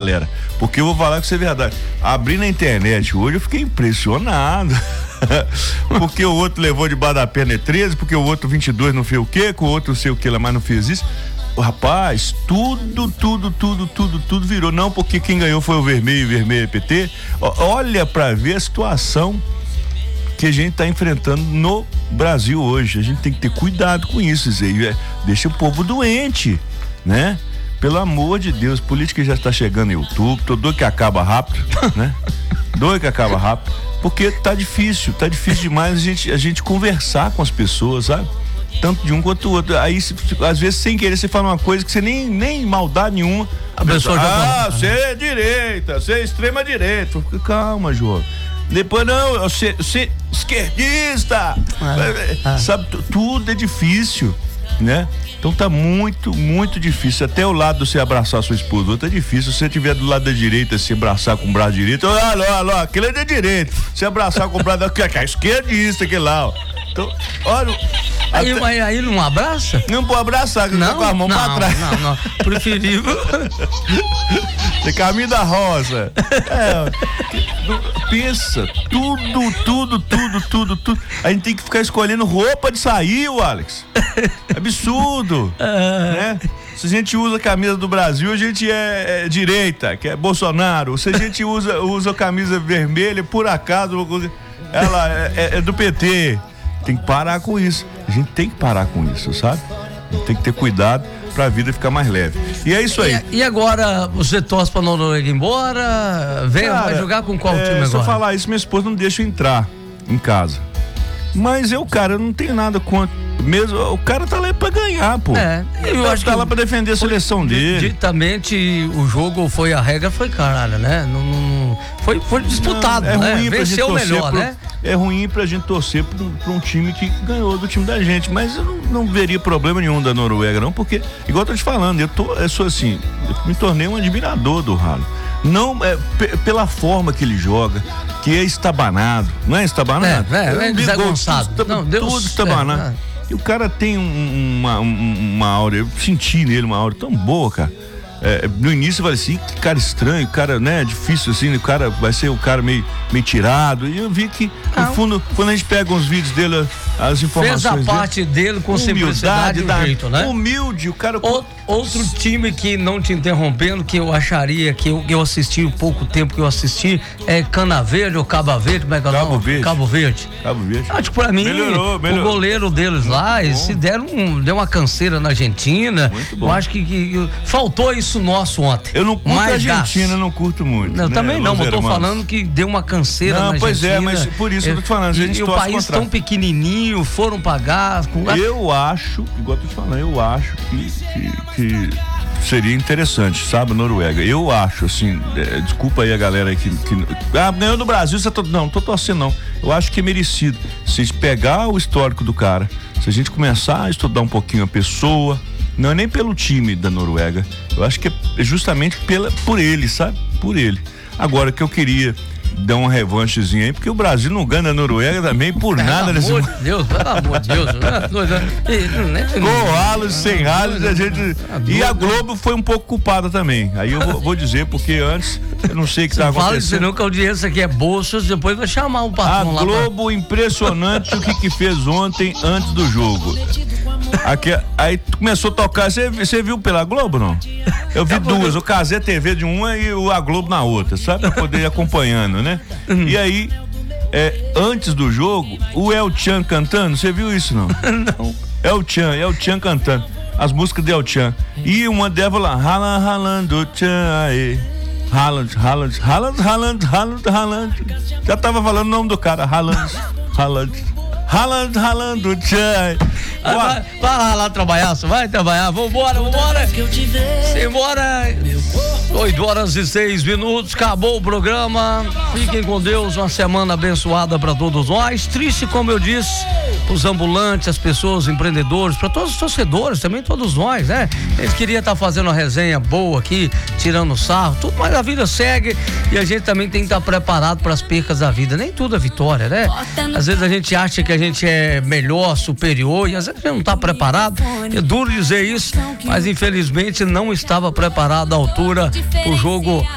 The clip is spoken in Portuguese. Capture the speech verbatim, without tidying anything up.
galera. Porque eu vou falar com você a verdade. Abri na internet hoje, eu fiquei impressionado. Porque o outro levou debaixo da perna treze, porque o outro vinte e dois não fez o quê, com o outro não sei o que lá, mas não fez isso. O rapaz, tudo, tudo, tudo, tudo, tudo virou. Não, porque quem ganhou foi o Vermelho, Vermelho P T. Olha pra ver a situação que a gente tá enfrentando no Brasil hoje. A gente tem que ter cuidado com isso, Zé. Deixa o povo doente, né? Pelo amor de Deus, política já está chegando em outubro, tô doido que acaba rápido, né? Doido que acaba rápido, porque tá difícil, tá difícil demais a gente, a gente conversar com as pessoas, sabe? Tanto de um quanto do outro. Aí, se, às vezes, sem querer, você fala uma coisa que você nem, nem maldade nenhuma. A pessoa já ah, você é direita, você é extrema direita. Calma, João. Depois, não, você, você esquerdista. Ah, ah. Sabe, tudo é difícil, né? Então tá muito, muito difícil. Até o lado de você abraçar sua esposa, outro é difícil. Se você estiver do lado da direita, se abraçar com o braço direito, alô, alô, aquele é da direita. Se abraçar com o braço da que é esquerdista, aquele lá, ó. Então, olha. Aí, até... aí não abraça? Não pode abraçar, que não, tá com a mão não, pra trás. Não, não, preferível. Você caminho da rosa. É, pensa, tudo, tudo, tudo, tudo, tudo. A gente tem que ficar escolhendo roupa de sair, o Alex. Absurdo. Uh... Né? Se a gente usa a camisa do Brasil, a gente é, é direita, que é Bolsonaro. Se a gente usa, usa a camisa vermelha, por acaso, ela é, é, é do P T. Tem que parar com isso. A gente tem que parar com isso, sabe? A gente tem que ter cuidado pra vida ficar mais leve. E é isso aí. E, e agora, você torce pra Noruega ir embora? Vem, Cara, vai jogar com qual é, time agora? Se eu falar isso, minha esposa não deixa eu entrar em casa. Mas eu, cara, eu não tenho nada contra. Mesmo, o cara tá lá pra ganhar, pô. É, eu Ele acho tá que lá pra defender a seleção dele. Ditamente, o jogo foi a regra, foi caralho, né? Não, não, foi, foi disputado, não, é né? Ruim Venceu o melhor, pro, né? É ruim pra gente torcer pra um, pra um time que ganhou do time da gente, mas eu não, não veria problema nenhum da Noruega, não, porque, igual eu tô te falando, eu, tô, eu sou assim, eu me tornei um admirador do Haaland. Não, é, p- pela forma que ele joga, que é estabanado, não é estabanado? É, é, é desagonçado. Tudo, não, Deus, tudo estabanado. É, é. E o cara tem um, uma, um, uma aura, eu senti nele uma aura tão boa, cara. É, no início eu falei assim, que cara estranho, cara, né, difícil assim, o cara vai ser o cara meio, meio tirado, e eu vi que no fundo, quando a gente pega uns vídeos dele, as informações fez a parte dele, dele com simplicidade e jeito, né? Humilde, o cara... O, outro time que, não te interrompendo, que eu acharia, que eu, que eu assisti o pouco tempo que eu assisti, é Cana Verde ou Cabo Verde, como é que é o Cabo nome? Verde. Cabo Verde. Cabo Verde. Acho que pra mim, melhorou, melhorou. o goleiro deles lá, eles se deram um, deu uma canseira na Argentina. Muito bom. Eu acho que, que faltou isso nosso ontem. Eu não curto mais a Argentina, gás. Não curto muito. Não, né? também não, mas eu tô falando que deu uma canseira não, na pois Argentina. Pois é, mas por isso eu tô te falando. A gente e o país tão pequenininho, foram pagar. Com... Eu acho, igual eu tô te falando, eu acho que, que, que seria interessante, sabe, Noruega. Eu acho, assim, é, desculpa aí a galera aí que, que ah, ganhou do Brasil, você tá, não, não tô torcendo não. Eu acho que é merecido. Se a gente pegar o histórico do cara, se a gente começar a estudar um pouquinho a pessoa, não é nem pelo time da Noruega, eu acho que é justamente pela, por ele, sabe? Por ele. Agora que eu queria dar uma revanchezinha aí, porque o Brasil não ganha a Noruega também por pelo nada nesse mundo. Pelo amor de Deus, pelo amor de Deus. Com Haaland, sem Haaland, a gente... E a Globo foi um pouco culpada também. Aí eu vou, vou dizer, porque antes, eu não sei o que tá acontecendo. Fala senão que a audiência aqui é bolsas, depois vai chamar o patrão lá. A Globo, pra... impressionante o que que fez ontem, antes do jogo. Aqui, aí começou a tocar, você viu pela Globo, não? Eu vi duas, eu casei a T V de uma e a Globo na outra, sabe? Pra poder ir acompanhando, né? Uhum. E aí, é, antes do jogo, o El Chan cantando, você viu isso, não? Não. El Chan, El Chan cantando, as músicas de El Chan. E uma delas lá, Haaland, Haaland, Chan, aí. Haaland, Haaland, Haaland, Haaland, Haaland, Haaland. Já tava falando o nome do cara, Haaland, Haaland. Haaland, Haaland, Chan. Vai, vai, vai lá trabalhar, vai trabalhar, vambora, vambora. Simbora. oito horas e seis minutos, acabou o programa. Fiquem com Deus, uma semana abençoada para todos nós. Triste, como eu disse, os ambulantes, as pessoas, os empreendedores, para todos os torcedores, também todos nós, né? Eles queriam estar tá fazendo uma resenha boa aqui, tirando sarro, tudo, mas a vida segue e a gente também tem que estar tá preparado para as percas da vida. Nem tudo é vitória, né? Às vezes a gente acha que a gente é melhor, superior, e às vezes a gente não está preparado. É duro dizer isso, mas infelizmente não estava preparado à altura o jogo